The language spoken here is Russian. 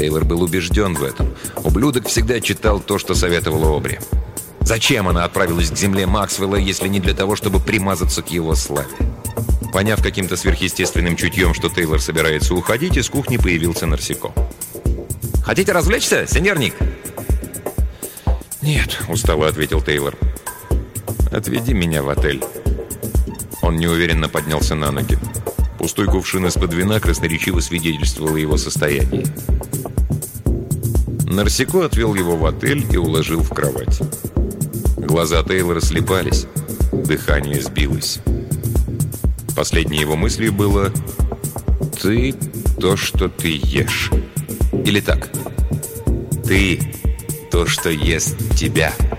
Тейлор был убежден в этом. Ублюдок всегда читал то, что советовала Обри. Зачем она отправилась к земле Максвелла, если не для того, чтобы примазаться к его славе? Поняв каким-то сверхъестественным чутьем, что Тейлор собирается уходить, из кухни появился Нарсико. «Хотите развлечься, сеньор Ник?» «Нет», — устало ответил Тейлор. «Отведи меня в отель». Он неуверенно поднялся на ноги. Пустой кувшин из-под вина красноречиво свидетельствовал о его состоянии. Нарсико отвел его в отель и уложил в кровать. Глаза Тейлора слепались, дыхание сбилось. Последней его мыслью было: «Ты то, что ты ешь». Или так: «Ты то, что ест тебя».